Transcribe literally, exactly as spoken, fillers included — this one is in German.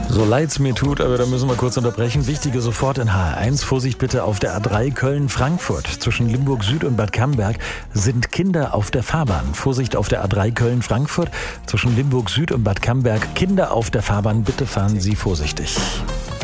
So leid's mir tut, aber da müssen wir kurz unterbrechen. Wichtige sofort in H R eins. Vorsicht bitte auf der A drei Köln-Frankfurt. Zwischen Limburg Süd und Bad Camberg sind Kinder auf der Fahrbahn. Vorsicht auf der A drei Köln-Frankfurt. Zwischen Limburg Süd und Bad Camberg Kinder auf der Fahrbahn. Bitte fahren Sie vorsichtig.